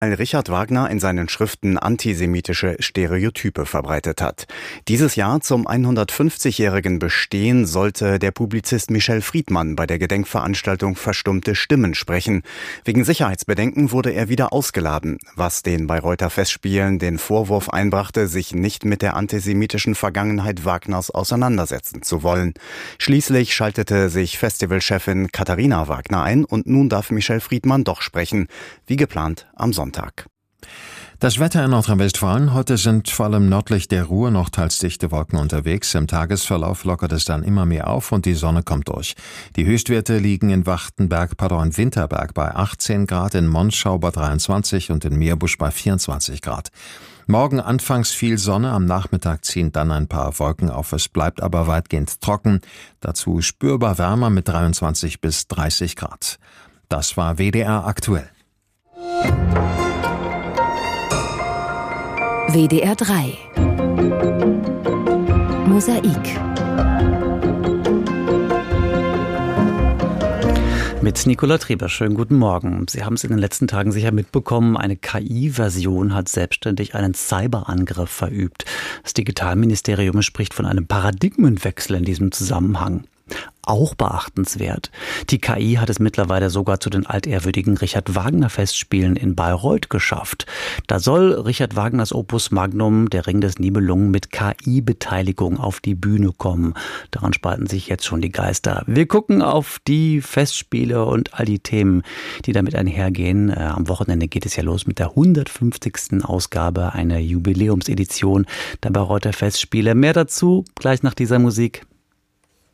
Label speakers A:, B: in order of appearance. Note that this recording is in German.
A: Weil Richard Wagner in seinen Schriften antisemitische Stereotype verbreitet hat. Dieses Jahr zum 150-jährigen Bestehen sollte der Publizist Michel Friedmann bei der Gedenkveranstaltung Verstummte Stimmen sprechen. Wegen Sicherheitsbedenken wurde er wieder ausgeladen, was den Bayreuther Festspielen den Vorwurf einbrachte, sich nicht mit der antisemitischen Vergangenheit Wagners auseinandersetzen zu wollen. Schließlich schaltete sich Festivalchefin Katharina Wagner ein und nun darf Michel Friedmann doch sprechen, wie geplant am Sonntag.
B: Das Wetter in Nordrhein-Westfalen. Heute sind vor allem nördlich der Ruhr noch teils dichte Wolken unterwegs. Im Tagesverlauf lockert es dann immer mehr auf und die Sonne kommt durch. Die Höchstwerte liegen in Winterberg bei 18 Grad, in Monschau bei 23 und in Meerbusch bei 24 Grad. Morgen anfangs viel Sonne, am Nachmittag ziehen dann ein paar Wolken auf. Es bleibt aber weitgehend trocken, dazu spürbar wärmer mit 23 bis 30 Grad. Das war WDR aktuell.
C: WDR 3 Mosaik
D: mit Nicola Treber. Schönen guten Morgen. Sie haben es in den letzten Tagen sicher mitbekommen, eine KI-Version hat selbstständig einen Cyberangriff verübt. Das Digitalministerium spricht von einem Paradigmenwechsel in diesem Zusammenhang. Auch beachtenswert. Die KI hat es mittlerweile sogar zu den altehrwürdigen Richard Wagner Festspielen in Bayreuth geschafft. Da soll Richard Wagners Opus Magnum, der Ring des Nibelungen, mit KI-Beteiligung auf die Bühne kommen. Daran spalten sich jetzt schon die Geister. Wir gucken auf die Festspiele und all die Themen, die damit einhergehen. Am Wochenende geht es ja los mit der 150. Ausgabe, einer Jubiläumsedition der Bayreuther Festspiele. Mehr dazu gleich nach dieser Musik.